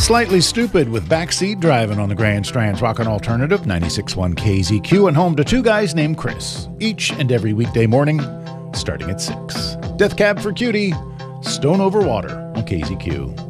Slightly Stupid with Backseat Driving on the Grand Strand's Rockin' Alternative 96.1 KZQ and home to two guys named Chris, each and every weekday morning starting at 6. Death Cab for Cutie, Stone Over Water on KZQ.